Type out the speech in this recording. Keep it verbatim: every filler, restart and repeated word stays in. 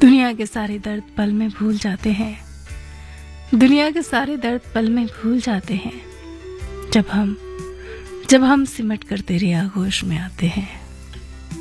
दुनिया के सारे दर्द पल में भूल जाते हैं, दुनिया के सारे दर्द पल में भूल जाते हैं, जब हम जब हम सिमट कर तेरी आगोश में आते हैं।